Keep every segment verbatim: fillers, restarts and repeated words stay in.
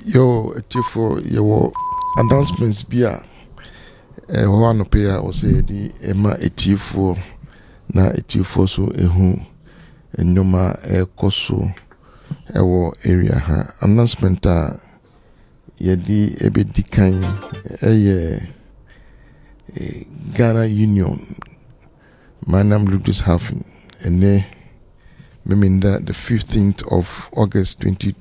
Yo, Chifo, your announcements be a one pair or say the Emma Etifo na Etifo so ehu enyoma ekoso ewo area ha announcement a yedi ebedi kan eye Ghana Union Manam Lucas Hafen ene meminda the fifteenth of August twenty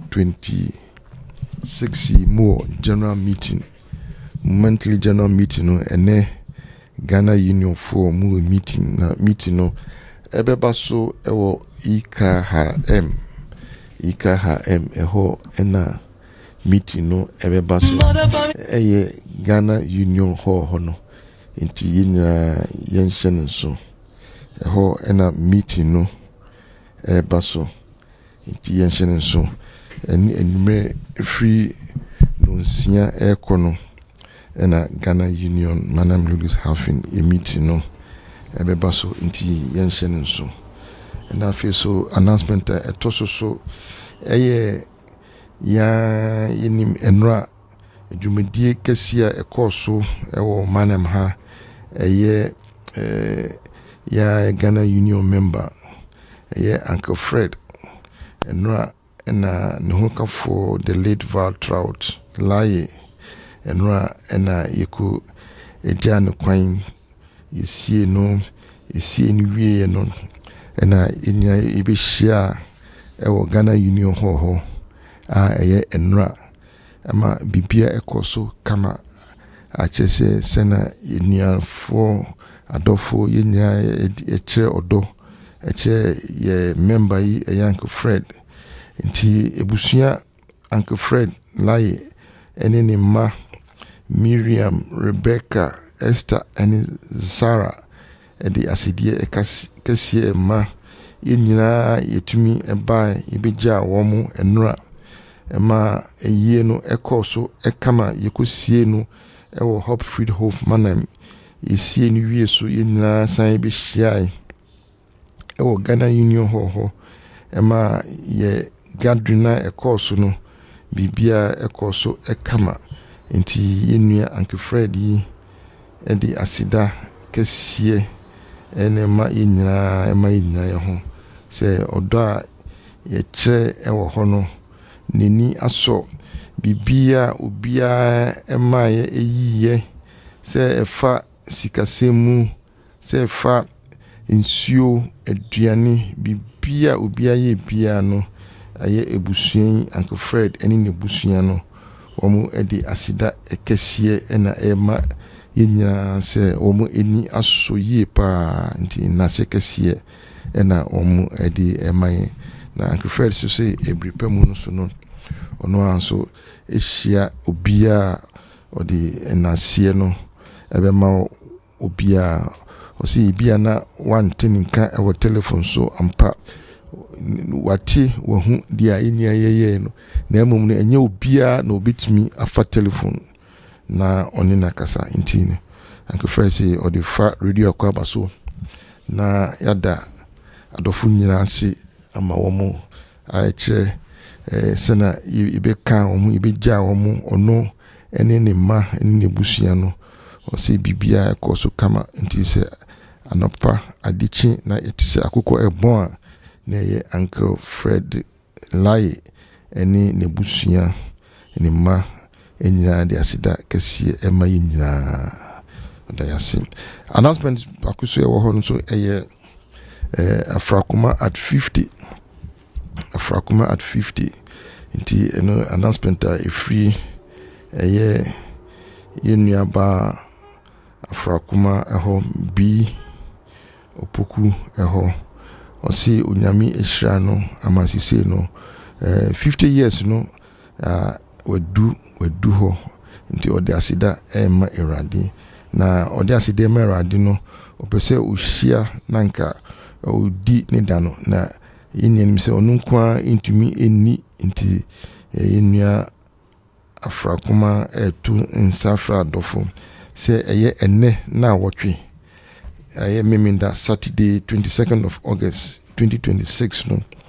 twenty-six more general meeting monthly general meeting no ene Ghana Union for more meeting na meeting no ebeba so ewo I K H M I K H M eho ena meeting no ebeba so eye Ghana Union ho ho no inti yina yenshen so eho ena meeting no eba so inti yenshen so eni enime free no nsia ekono ena Ghana Union Manam Lucas Hafen a meeting no ebeba so inti yenshen so ena fe so announcement etoso so eye ya yenim enra edwumedie kesia ekoso ewo Manam ha eye eh ya Ghana Union member eye Uncle Fred enra ena nehoka for the late Val Trout laye enra ena yeku eja no kwan yesie no yesie ni wie no ena enya ebehia ewo Ghana Union ho ho a eye enra ama bibia ekoso kama achese sena yenia for adofo yenya eche odo eche ye member yi e Uncle Fred nti ebusua Uncle Fred laye ene ne ma Miriam, Rebecca, Esther and Sarah edi asidie ekasi ma yenyina yetumi eba ibeja womu enra ema eyie no ekoso ekama yekosie no ewo Hopfried Hof Manam yesie no wie so yenyina san be hia ewo Ghana Union ho ho ema ye gadrina ekoso no bibia ekoso ekama nti yenua Uncle Fred yi edi asida kesie ene ma yenyina ema yenyina ye ho se odo a ye kire ewo ho no neni aso bibia obia ema ye eyiye se efa sikasemu se efa nsuo aduane bibia obia ye bia no aye ebusuan Uncle Fred eni ne busuan no omo edi asida ekesie ena ema yenya se omo eni aso yie pa nti na se kesie ena omo edi ema ye na Uncle Fred so se ebripemu no so no ono anso ehia obia odi enasie no ebema obia osi bia na one tin nka ewo telephone so ampa wati wohu dia enya yeye no na emum no enye obia na obitumi afa telephone na oni na kasa intine Uncle Fred say odi fa radio akwa baso na yada adofo nyina ase ama womo aiche eh sena ibeka womu ibeja womu ono ene ne ma ene ne busua no o se bibia ekoso kama nti se anopa adichi na etise akoko ebon a na ye Uncle Fred laye ene ne busua ene ma enyina de asida kesie ema yenyina da yase announcement akuso e wo ho nso eye eh Afrakuma at fifty Afrakuma at fifty nti eno announcement a e free eye yenua ba Afrakuma eho bi opoku eho osi onyami ehira no amasise no eh fifty years no uh, wedu wedu ho nti ode asida ema erade na ode asida ema erade no opese ohia nanka odi ne dano na yenim se onunkwa intumi eni nti yenua Afrakuma etu nsafra dofo se eye enne na wotwe aye meminda Saturday twenty-second of August twenty twenty-six no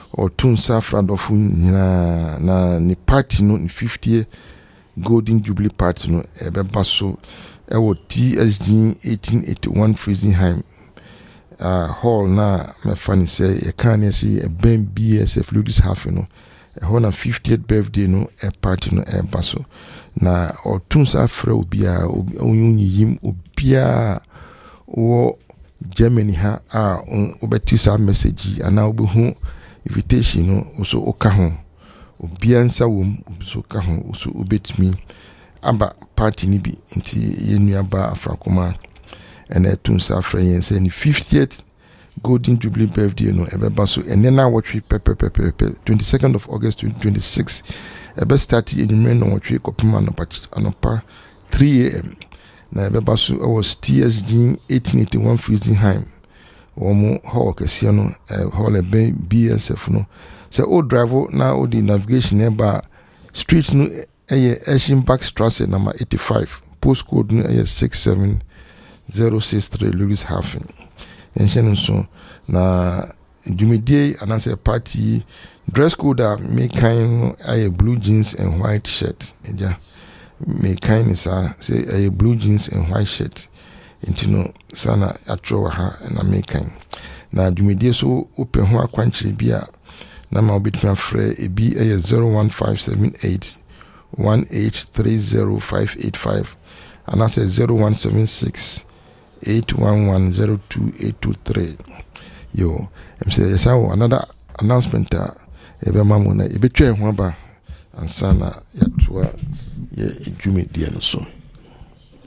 ɔto nsa afra dɔfo nyinaa na ne party no ne fiftieth Golden Jubilee Party no ɛbɛba so ɛwɔ T S G eighteen eighty-one Friesenheim uh, hall na mɛfa ne sɛ yɛka ne sɛ ɛbɛn B S F Ladies Half no ɛhɔ na fiftieth birthday no ɛ party no ɛba so na ɔto nsa afra obiara onyiyim obiara wɔ Germany ha a wobɛti saa message ana wobɛhu invitation no so oka ho obiara nsa wom so ka ho so obetumi aba party ni bi nti yenu aba afrakoma ɛna ɛto nsa afra yɛn sɛ ni fiftieth Golden Jubilee birthday no ɛbɛba so ɛnɛ na wɔtwe pɛpɛpɛpɛ twenty-second of August twenty twenty-six ɛbɛ start enumere na wɔtwe kɔpema anopa anopa three a m na ɛbɛba so ɛwɔ T S G eighteen eighty-one Friesenheim wɔn hall kɛseɛ no hall ɛbɛn B S F no sɛ o drive na o di navigation ɛba street no ɛyɛ Eschenbach Strasse number eighty-five postcode no ɛyɛ six seven zero six three Lewis Hafen yɛnhyɛ no nso na dwumadie anaasɛ party dress code a mekan no ɛyɛ blue jeans and white shirt ɛgya mekan ne saa sɛ ɛyɛ blue jeans and white shirt nti no saa na atwerɛ wɔ ha na mekan na dwumadie so wopɛ ho akwankyerɛ bi a na ma obetumi afrɛ ebi ɛyɛ zero one five seven eight one eight three zero five eight five anaasɛ zero one seven six eight one one zero two eight two three yo em say yesa wo another announcement a ebe mamu na ebe twa ho aba ansa na yatoa ye edwume die no so